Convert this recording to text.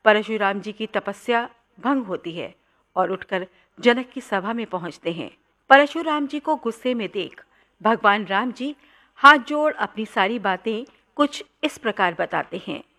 परशुराम जी की तपस्या भंग होती है और उठकर जनक की सभा में पहुंचते हैं। परशुराम जी को गुस्से में देख भगवान राम जी हाथ जोड़ अपनी सारी बातें कुछ इस प्रकार बताते हैं।